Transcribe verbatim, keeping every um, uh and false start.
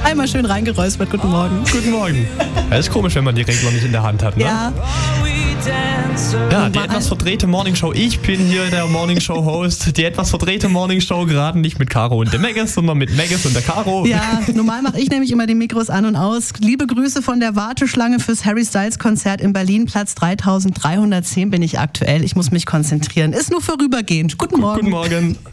Einmal schön reingeräuspert. Guten Morgen. Guten Morgen. Das ist komisch, wenn man die Regler nicht in der Hand hat, ne? Ja. Ja, die etwas verdrehte Morningshow. Ich bin hier der Morningshow-Host. Die etwas verdrehte Morningshow gerade nicht mit Caro und der Megas, sondern mit Megas und der Caro. Ja, normal mache ich nämlich immer die Mikros an und aus. Liebe Grüße von der Warteschlange fürs Harry Styles Konzert in Berlin. Platz dreitausenddreihundertzehn bin ich aktuell. Ich muss mich konzentrieren. Ist nur vorübergehend. Guten Morgen. Guten Morgen.